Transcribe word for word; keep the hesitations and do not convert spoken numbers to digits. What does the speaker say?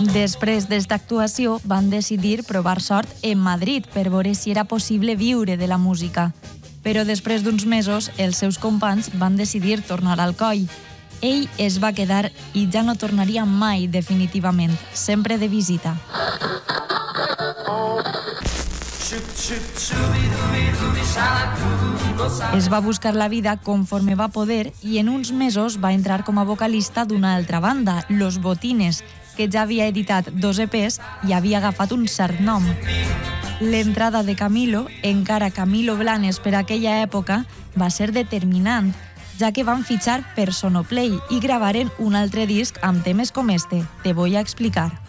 Després d'esta actuació van decidir provar sort en Madrid per veure si era possible viure de la música. Però després d'uns mesos els seus companys van decidir tornar al coll. Ell es va quedar i ja no tornaria mai definitivament, sempre de visita. Es va buscar la vida conforme va poder i en uns mesos va entrar com a vocalista d'una altra banda, Los Botines, que ja havia editat dos E Pes i havia agafat un cert nom. L'entrada de Camilo, encara Camilo Blanes per aquella època, va ser determinant, ja que van fitxar per Sonoplay i gravaren un altre disc amb temes com este, Te voy a explicar.